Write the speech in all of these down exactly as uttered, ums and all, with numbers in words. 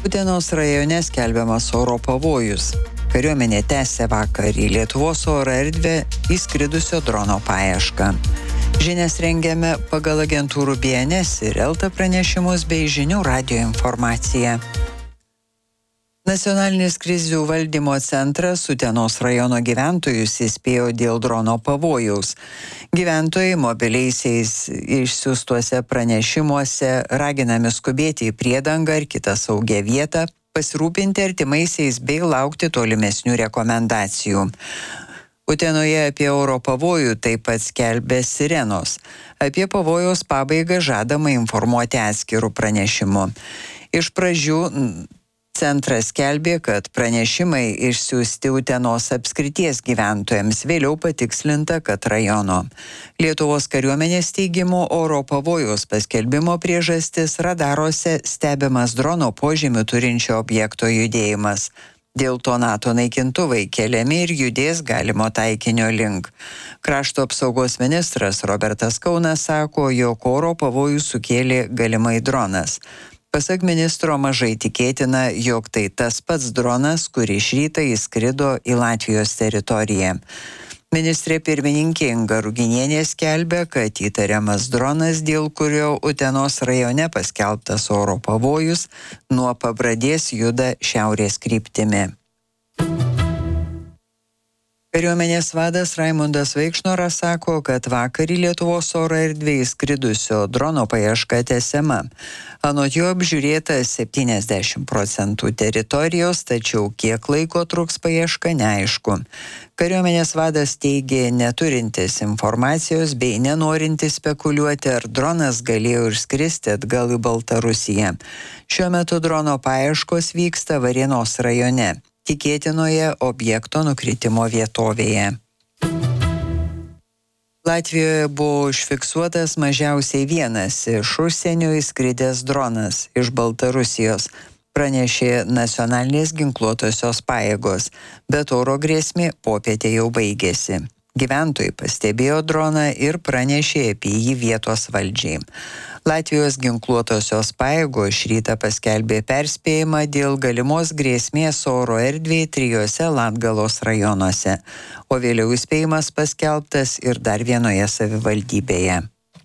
Utenos rajone skelbiamas oro pavojus. Kariuomenė tęsė vakar į Lietuvos oro erdvę įskridusio drono paiešką. Žinias rengiame pagal agentūrų B N S ir Elta pranešimus bei žinių radijo informaciją. Nacionalinis krizių valdymo centras Utenos rajono gyventojus įspėjo dėl drono pavojaus. Gyventojai mobiliaisiais išsiųstuose pranešimuose raginami skubėti į priedangą ar kitą saugią vietą, pasirūpinti artimaisiais bei laukti tolimesnių rekomendacijų. Utenoje apie oro pavojų taip pat skelbia sirenos. Apie pavojaus pabaigą žadama informuoti atskirų pranešimų. Iš pradžių centras skelbė, kad pranešimai išsiųsti Utenos apskrities gyventojams, vėliau patikslinta, kad rajono. Lietuvos kariuomenės teigimu oro pavojaus paskelbimo priežastis radaruose stebimas drono požymių turinčio objekto judėjimas. Dėl to NATO naikintuvai keliami ir judės galimo taikinio link. Krašto apsaugos ministras Robertas Kaunas sako, jog oro pavojų sukėlė galimai dronas. Pasak ministro, mažai tikėtina, jog tai tas pats dronas, kurį iš ryto įskrido į Latvijos teritoriją. Ministrė pirmininkė Inga Ruginienė skelbia, kad įtariamas dronas, dėl kurio Utenos rajone paskelbtas oro pavojus, nuo Pabradės juda šiaurės kryptimi. Kariuomenės vadas Raimundas Vaikšnoras sako, kad vakar į Lietuvos oro erdvę įskridusio drono paieška tęsiama. Anot jo apžiūrėta septyniasdešimt procentų teritorijos, tačiau kiek laiko truks paieška neaišku. Kariuomenės vadas teigė neturintis informacijos bei nenorintis spekuliuoti, ar dronas galėjo išskristi atgal į Baltarusiją. Šiuo metu drono paieškos vyksta Varėnos rajone, tikėtinoje objekto nukritimo vietovėje. Latvijoje buvo užfiksuotas mažiausiai vienas iš užsienio įskridęs dronas iš Baltarusijos, pranešė nacionalinės ginkluotosios pajėgos, bet oro grėsmė popietė jau baigėsi. Gyventojai pastebėjo droną ir pranešė apie jį vietos valdžiai. Latvijos ginkluotosios pajėgos šį rytą paskelbė perspėjimą dėl galimos grėsmės oro erdvėje trijose Latgalos rajonuose, o vėliau įspėjimas paskelbtas ir dar vienoje savivaldybėje.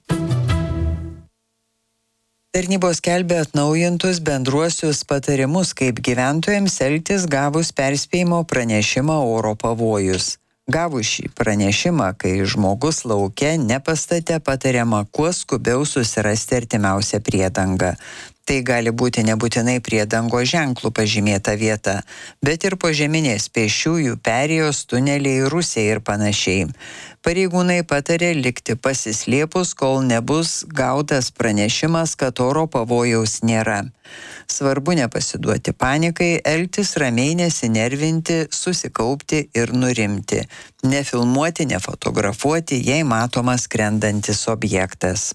Tarnybos skelbia atnaujintus bendruosius patarimus, kaip gyventojams elgtis gavus perspėjimo pranešimą oro pavojus. Gavus šį pranešimą, kai žmogus lauke, ne pastate, patariama kuo skubiau susirasti artimiausią priedangą. Tai gali būti nebūtinai priedango ženklų pažymėta vieta, bet ir požeminės pėsčiųjų perėjos, tuneliai, rūsiai ir panašiai. Pareigūnai patarė likti pasislėpus, kol nebus gautas pranešimas, kad oro pavojaus nėra. Svarbu nepasiduoti panikai, elgtis ramiai, nesinervinti, susikaupti ir nurimti. Nefilmuoti, nefotografuoti, jei matomas skrendantis objektas.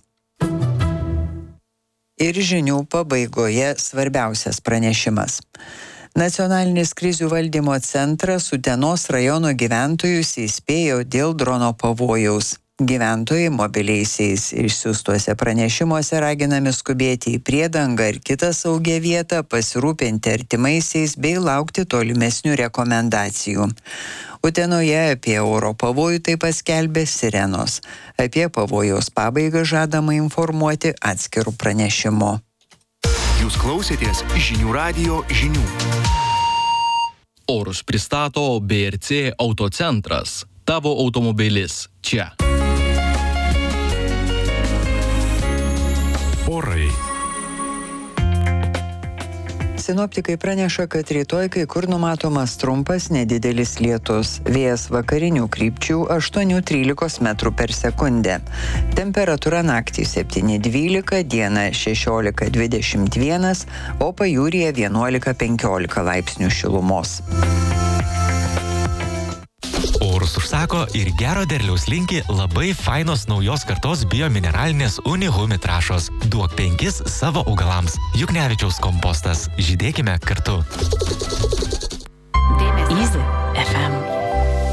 Ir žinių pabaigoje svarbiausias pranešimas. Nacionalinis krizių valdymo centras Utenos rajono gyventojus įspėjo dėl drono pavojaus. Gyventojai mobiliaisiais išsiųstuose pranešimuose raginami skubėti į priedangą ir kitą saugią vietą, pasirūpinti artimaisiais bei laukti tolimesnių rekomendacijų. Utenoje apie oro pavojų taip pat skelbė sirenos. Apie pavojaus pabaigą žadama informuoti atskirų pranešimų. Jūs klausėtės žinių radijo žinių. Orus pristato B R C Autocentras. Tavo automobilis čia. Orai. Sinoptikai praneša, kad rytoj kai kur numatomas trumpas nedidelis lietus. Vėjas vakarinių krypčių aštuoni trylika metrų per sekundę. Temperatūra naktį septyni dvylika, dieną šešiolika dvidešimt vienas, o pajūryje vienuolika penkiolika laipsnių šilumos. Orus užsako ir gero derliaus linki labai fainos naujos kartos biomineralinės Unihumi trąšos. Duok penkis savo augalams. Juknevičiaus kompostas. Žydėkime kartu.